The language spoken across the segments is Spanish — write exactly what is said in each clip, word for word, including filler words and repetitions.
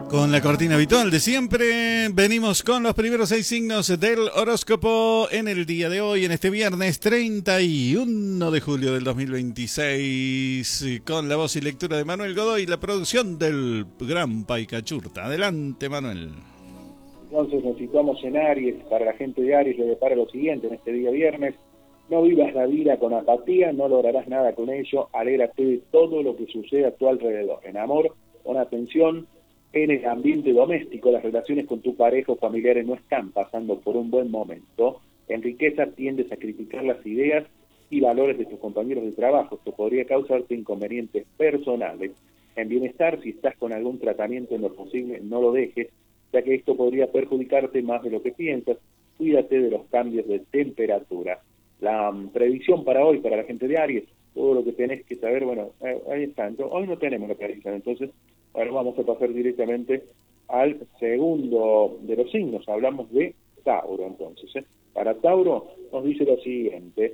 Con la cortina habitual de siempre, venimos con los primeros seis signos del horóscopo en el día de hoy, en este viernes treinta y uno de julio del dos mil veintiséis, con la voz y lectura de Manuel Godoy, la producción del gran Paicachurta. Adelante, Manuel. Entonces nos situamos en Aries. Para la gente de Aries le depara lo siguiente en este día viernes: no vivas la vida con apatía, no lograrás nada con ello, alégrate de todo lo que sucede a tu alrededor. En amor, pon atención. En el ambiente doméstico, las relaciones con tu pareja o familiares no están pasando por un buen momento. En riqueza, tiendes a criticar las ideas y valores de tus compañeros de trabajo. Esto podría causarte inconvenientes personales. En bienestar, si estás con algún tratamiento, en lo posible no lo dejes, ya que esto podría perjudicarte más de lo que piensas. Cuídate de los cambios de temperatura. La um, previsión para hoy, para la gente de Aries, todo lo que tenés que saber, bueno, eh, ahí está. Entonces, hoy no tenemos la predicción, entonces ahora vamos a pasar directamente al segundo de los signos. Hablamos de Tauro, entonces. ¿eh? Para Tauro nos dice lo siguiente: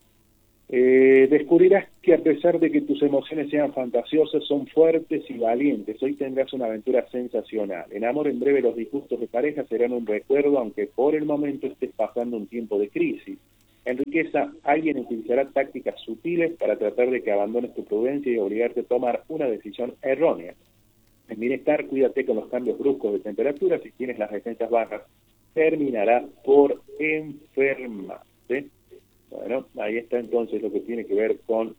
eh, descubrirás que a pesar de que tus emociones sean fantasiosas, son fuertes y valientes. Hoy tendrás una aventura sensacional. En amor, en breve los disgustos de pareja serán un recuerdo, aunque por el momento estés pasando un tiempo de crisis. En riqueza, alguien utilizará tácticas sutiles para tratar de que abandones tu prudencia y obligarte a tomar una decisión errónea. En bienestar, cuídate con los cambios bruscos de temperatura. Si tienes las defensas bajas, terminará por enfermarte. Bueno, ahí está entonces lo que tiene que ver con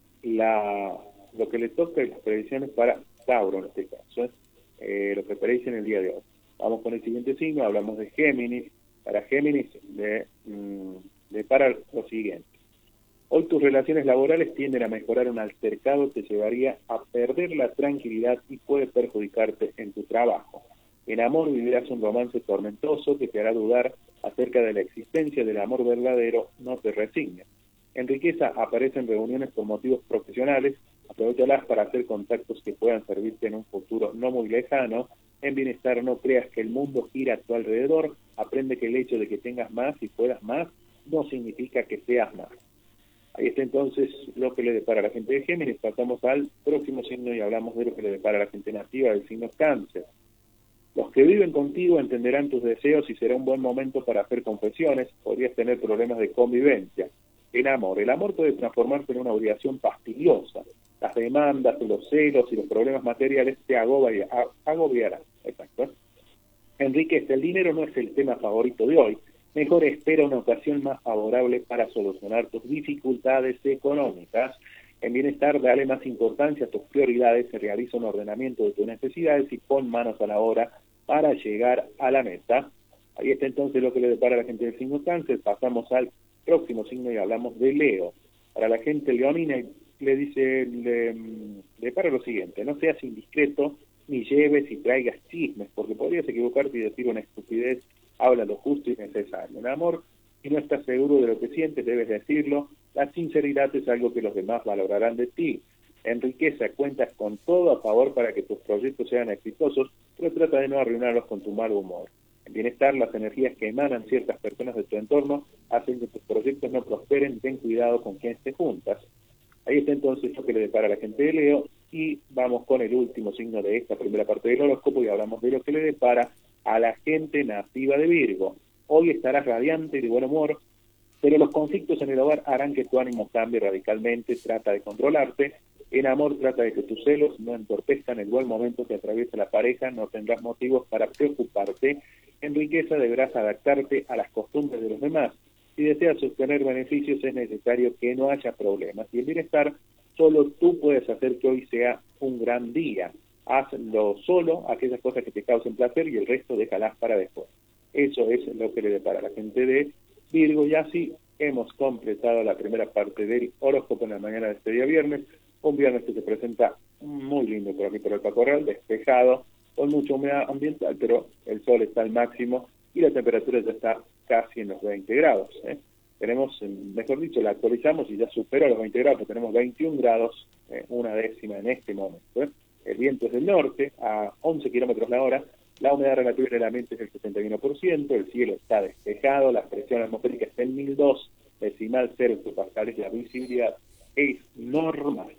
la lo que le toca y las predicciones para Tauro en este caso, ¿eh? Eh, lo que predice en el día de hoy. Vamos con el siguiente signo, hablamos de Géminis. Para Géminis, de, mmm, de para lo siguiente: hoy tus relaciones laborales tienden a mejorar. Un altercado te llevaría a perder la tranquilidad y puede perjudicarte en tu trabajo. En amor, vivirás un romance tormentoso que te hará dudar acerca de la existencia del amor verdadero. No te resignes. En riqueza, aparecen reuniones por motivos profesionales. Aprovéchalas para hacer contactos que puedan servirte en un futuro no muy lejano. En bienestar, no creas que el mundo gira a tu alrededor. Aprende que el hecho de que tengas más y puedas más no significa que seas más. Ahí está entonces lo que le depara a la gente de Géminis. Pasamos al próximo signo y hablamos de lo que le depara a la gente nativa del signo Cáncer. Los que viven contigo entenderán tus deseos y será un buen momento para hacer confesiones. Podrías tener problemas de convivencia. En amor, el amor puede transformarse en una obligación fastidiosa. Las demandas, los celos y los problemas materiales te agobia, agobiarán. Exacto. Enrique, el dinero no es el tema favorito de hoy. Mejor espera una ocasión más favorable para solucionar tus dificultades económicas. En bienestar, dale más importancia a tus prioridades, se realiza un ordenamiento de tus necesidades y pon manos a la obra para llegar a la meta. Ahí está entonces lo que le depara a la gente del signo Cáncer. Pasamos al próximo signo y hablamos de Leo. Para la gente leonina le dice, le, le depara lo siguiente: no seas indiscreto ni lleves y traigas chismes, porque podrías equivocarte y decir una estupidez. Habla lo justo y necesario. En amor, si no estás seguro de lo que sientes, debes decirlo. La sinceridad es algo que los demás valorarán de ti. En riqueza, cuentas con todo a favor para que tus proyectos sean exitosos, pero trata de no arruinarlos con tu mal humor. En bienestar, las energías que emanan ciertas personas de tu entorno hacen que tus proyectos no prosperen. Ten cuidado con quien te juntas. Ahí está entonces lo que le depara a la gente de Leo. Y vamos con el último signo de esta primera parte del horóscopo y hablamos de lo que le depara a la gente nativa de Virgo. Hoy estarás radiante y de buen humor, pero los conflictos en el hogar harán que tu ánimo cambie radicalmente. Trata de controlarte. En amor, trata de que tus celos no entorpezcan el buen momento que atraviesa la pareja. No tendrás motivos para preocuparte. En riqueza, deberás adaptarte a las costumbres de los demás. Si deseas obtener beneficios, es necesario que no haya problemas. Y en bienestar, solo tú puedes hacer que hoy sea un gran día. Hazlo solo, aquellas cosas que te causen placer, y el resto déjalas para después. Eso es lo que le depara a la gente de Virgo. Y así hemos completado la primera parte del horóscopo en la mañana de este día viernes. Un viernes que se presenta muy lindo por aquí por el Pacorral, despejado, con mucha humedad ambiental, pero el sol está al máximo y la temperatura ya está casi en los veinte grados. ¿eh? Tenemos, mejor dicho, la actualizamos y ya superó los veinte grados, tenemos veintiún grados, eh, una décima en este momento. ¿eh? El viento es del norte, a once kilómetros la hora, la humedad relativa en el ambiente es del setenta y uno por ciento, el cielo está despejado, la presión atmosférica está en mil dos decimal cero hectopascales, la visibilidad es normal.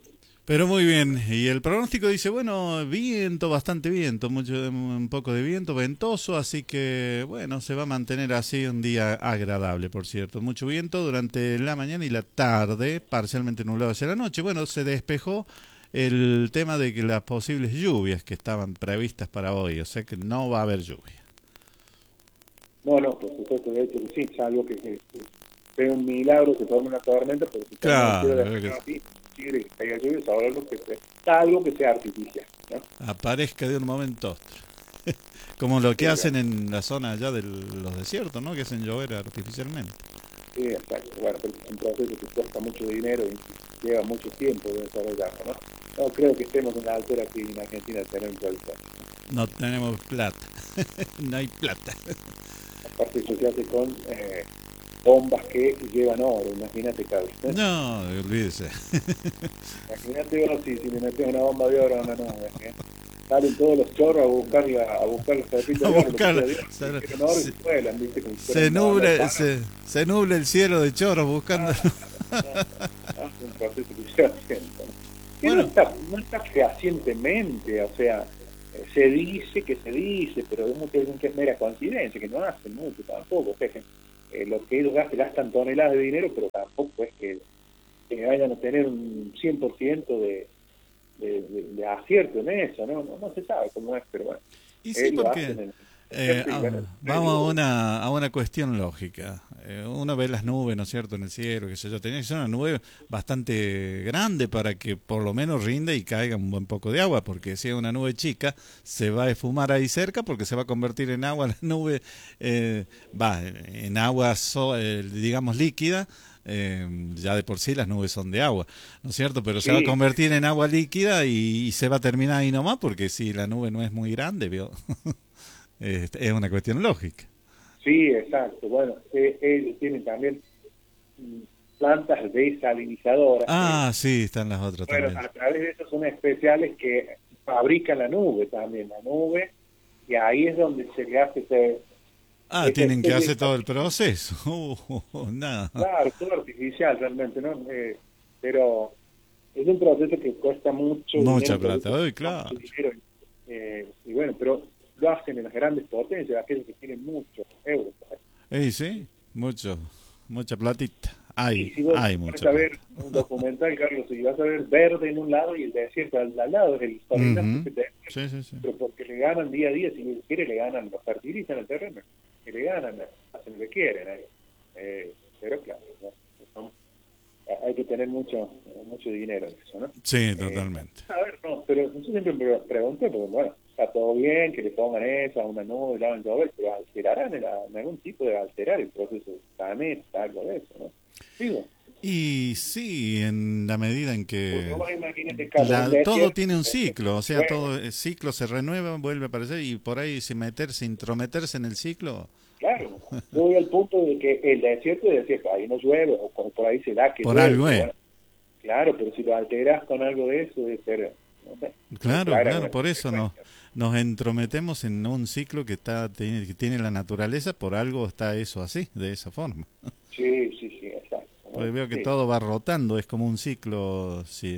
Pero muy bien, y el pronóstico dice, bueno, viento, bastante viento, mucho, un poco de viento, ventoso, así que, bueno, se va a mantener así un día agradable, por cierto. Mucho viento durante la mañana y la tarde, parcialmente nublado hacia la noche. Bueno, se despejó el tema de que las posibles lluvias que estaban previstas para hoy, o sea que no va a haber lluvia. No, no, por supuesto, de hecho que sí, salvo que, que, que sea un milagro, se forme una tormenta, pero si Claro, no quiere así, quiere que haya lluvia, sabrá lo que sea, algo que sea artificial, ¿no? Aparezca de un momento a otro. Como lo que Sí, hacen en la zona allá de los desiertos, ¿no? Que hacen llover artificialmente. sí, exacto. Bueno, pero es un proceso que cuesta mucho dinero y lleva mucho tiempo de desarrollarlo, ¿no? No creo que estemos en la altura aquí en Argentina de tener un proyecto. No tenemos plata. No hay plata. Aparte eso se hace con eh, bombas que llevan oro, imagínate, Carlos, ¿eh? No, olvídese. Imagínate vos si, si le metes una bomba de oro a una nube, ¿eh? Salen todos los chorros a buscar, la, a buscar los pepitos de oro, buscar, los pepitos de oro, se, se, oro y vuelan, ¿viste? Como si se, nuble, no, se, se nuble el cielo de choros buscando. Ah, ah, un proceso que se hace, ¿no? Que Bueno. no está, no está fehacientemente, o sea, se dice que se dice, pero muchos dicen que es mera coincidencia, que no hacen mucho tampoco, o sea, que eh, lo que ellos gastan, gastan toneladas de dinero, pero tampoco es que, que vayan a tener un cien por ciento de, de, de, de acierto en eso, ¿no? No, no se sabe cómo es, pero bueno. Y sí, porque eh, ah, vamos a una, a una cuestión lógica. Eh, uno ve las nubes, ¿no es cierto?, en el cielo, qué sé yo. Tenía que ser una nube bastante grande para que por lo menos rinda y caiga un buen poco de agua, porque si es una nube chica, se va a esfumar ahí cerca porque se va a convertir en agua la nube, eh, va, en agua, so, eh, digamos, líquida. Eh, ya de por sí las nubes son de agua, ¿no es cierto? Pero sí, se va a convertir en agua líquida y, y se va a terminar ahí nomás, porque si la nube no es muy grande, ¿vio? es, es una cuestión lógica. Sí, exacto. Bueno, eh, ellos tienen también plantas desalinizadoras. Ah, eh. sí, están las otras bueno, también. A través de eso son especiales que fabrican la nube también, la nube, y ahí es donde se le hace ese... Ah, tienen que hacer todo el proceso. Uh, uh, nada. Claro, todo artificial realmente, ¿no? Eh, pero es un proceso que cuesta mucho mucha dinero, plata, hoy claro. Mucho dinero, eh, y bueno, pero lo hacen en las grandes potencias, aquellos que tienen muchos euros. Eh, sí, mucho, mucha platita. Hay, si vos hay vas mucha a ver un documental, Carlos, y vas a ver verde en un lado y el desierto al, al lado, es el uh-huh. sí, sí, sí. Pero porque le ganan día a día, si quiere le ganan, los fertilizan el terreno, que le ganan, hacen lo que quieren. ¿eh? Eh, pero claro, ¿no? hay que tener mucho mucho dinero en eso, ¿no? Sí, totalmente. Eh, a ver, no, pero yo siempre me pregunté, porque bueno, está todo bien que le pongan eso a una nube, le hagan llover, pero alterarán en, en algún tipo de alterar el proceso de planeta, algo de eso, ¿no? Digo. Y sí, en la medida en que la, todo tiene un ciclo, o sea, todo el ciclo se renueva, vuelve a aparecer y por ahí si meterse, intrometerse en el ciclo. Claro, yo voy al punto de que el desierto es decir, ahí no llueve, o por ahí se da que por llueve, algo es. Bueno, claro, pero si lo alteras con algo de eso, debe ser, no sé. Claro, claro, por eso nos, nos entrometemos en un ciclo que está que tiene la naturaleza, por algo está eso así, de esa forma. Sí, sí, sí, exacto. Porque veo que sí. todo va rotando, es como un ciclo, sí.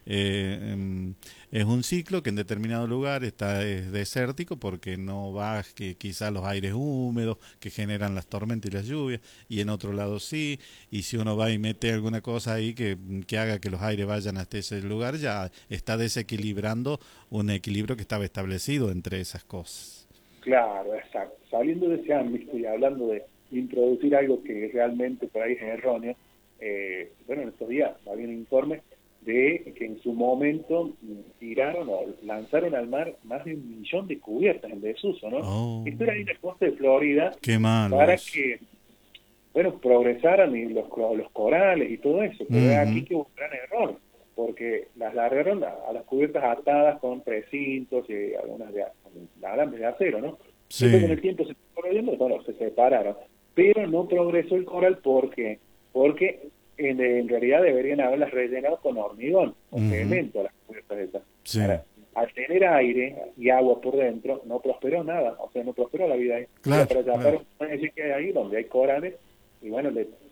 Eh, es un ciclo que en determinado lugar está es desértico porque no va que quizás los aires húmedos que generan las tormentas y las lluvias, y en otro lado sí, y si uno va y mete alguna cosa ahí que, que haga que los aires vayan hasta ese lugar, ya está desequilibrando un equilibrio que estaba establecido entre esas cosas. Claro, exacto. Saliendo de ese ámbito y hablando de introducir algo que realmente por ahí es erróneo, eh, bueno, en estos días había un informe de que en su momento tiraron o lanzaron al mar más de un millón de cubiertas en desuso, ¿no? Oh. Esto era ahí en la costa de Florida. Qué malo para es. que, bueno, progresaran y los, los corales y todo eso, pero uh-huh. aquí que hubo un gran error, porque las largaron a, a las cubiertas atadas con precintos y algunas de alambres de acero, ¿no? Sí. Entonces, con el tiempo se corriendo, bueno, se separaron, pero no progresó el coral porque porque en, en realidad deberían haberlas rellenado con hormigón, con cemento, uh-huh. las cubiertas esas. Sí. Ahora, al tener aire y agua por dentro, no prosperó nada, o sea, no prosperó la vida ahí. Claro, para claro. decir que hay ahí donde hay corales, y bueno, le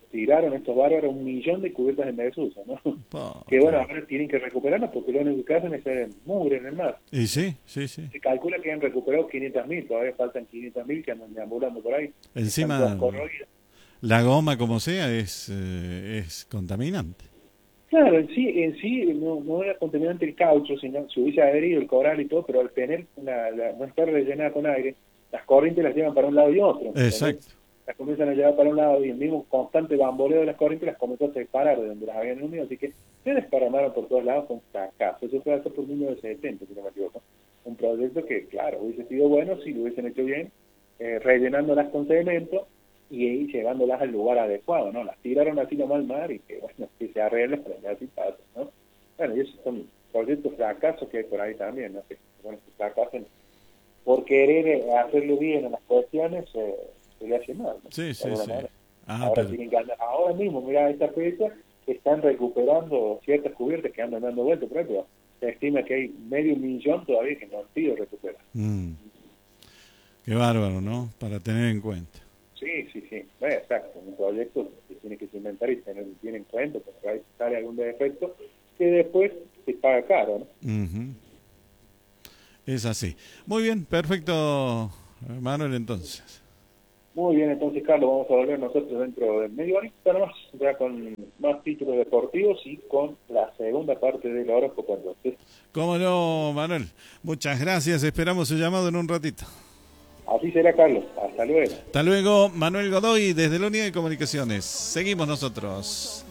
tiraron estos bárbaros un millón de cubiertas en desuso, ¿no? Oh, que bueno, ahora tienen que recuperarlas porque lo único que hacen es hacer mugre en el mar. Y sí, sí, sí. Se calcula que han recuperado quinientas mil, todavía faltan quinientas mil que andan deambulando por ahí. Encima, la goma, como sea, es, eh, es contaminante. Claro, en sí, en sí no, no era contaminante el caucho, sino se hubiese adherido el coral y todo, pero al tener una, la, no estar rellenada con aire, las corrientes las llevan para un lado y otro. Exacto. Entonces, las comienzan a llevar para un lado y el mismo constante bamboleo de las corrientes las comenzó a separar de donde las habían unido, así que se desparramaron por todos lados con fracaso. Eso fue hasta por mil novecientos setenta, si no me equivoco. Un proyecto que, claro, hubiese sido bueno si lo hubiesen hecho bien, eh, rellenándolas con cemento y, y llevándolas al lugar adecuado, ¿no? Las tiraron así nomás al mar y que, bueno, que se arreglen, pero así pasa, ¿no? Bueno, y esos son proyectos fracasos que hay por ahí también, ¿no? Que, bueno, que fracasen por querer hacerlo bien en las cuestiones, eh, se le hace mal, ¿no? Sí, sí, sí. Ah, ahora, pero... tienen que andar, ahora mismo, mira, esta fecha están recuperando ciertas cubiertas que andan dando vueltas, por ejemplo, se estima que hay medio millón todavía que no han sido recuperadas. Mm. Qué bárbaro, ¿no? Para tener en cuenta. Sí, sí, sí. Bueno, exacto. Un proyecto que tiene que inventar y tener bien en cuenta, porque ahí sale algún defecto que después se paga caro, ¿no? Uh-huh. Es así. Muy bien, perfecto, Manuel, entonces. Muy bien, entonces, Carlos, vamos a volver nosotros dentro de medio horita nomás, ya con más títulos deportivos y con la segunda parte del horóscopo. Entonces, ¿cómo no, Manuel? Muchas gracias, esperamos su llamado en un ratito. Así será, Carlos. Hasta luego. Hasta luego, Manuel Godoy, desde la Unidad de Comunicaciones. Seguimos nosotros.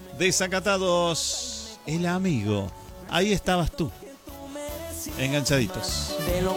Desacatados, el amigo. Ahí estabas tú, enganchaditos.